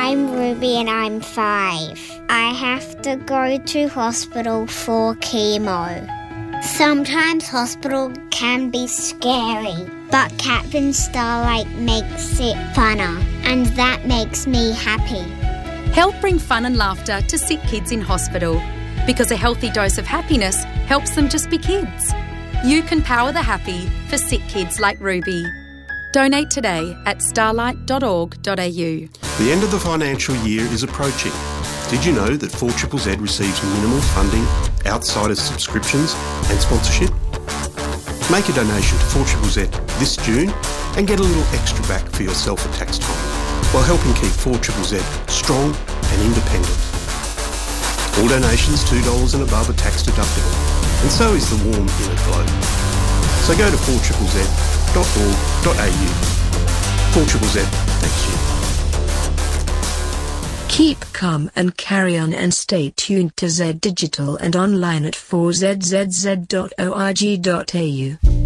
I'm Ruby and I'm 5. I have to go to hospital for chemo. Sometimes hospital can be scary, but Captain Starlight makes it funner, and that makes me happy. Help bring fun and laughter to sick kids in hospital, because a healthy dose of happiness helps them just be kids. You can power the happy for sick kids like Ruby. Donate today at starlight.org.au. The end of the financial year is approaching. Did you know that 4ZZZ receives minimal funding outside of subscriptions and sponsorship? Make a donation to 4ZZZ this June and get a little extra back for yourself at tax time, while helping keep 4ZZZ strong and independent. All donations $2 and above are tax deductible, and so is the warm inner glow. So go to 4ZZZ.org.au. 4ZZZ, thanks you. Keep calm and carry on, and stay tuned to Z Digital and online at 4ZZZ.org.au.